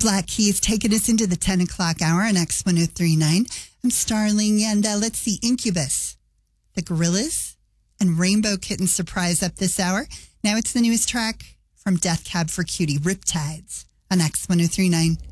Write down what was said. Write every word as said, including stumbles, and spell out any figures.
Black Keys taking us into the ten o'clock hour on X one oh three point nine. I'm Starling, and uh, let's see, Incubus, the Gorillas, and Rainbow Kitten surprise up this hour. Now it's the newest track from Death Cab for Cutie, Riptides, on X one oh three point nine.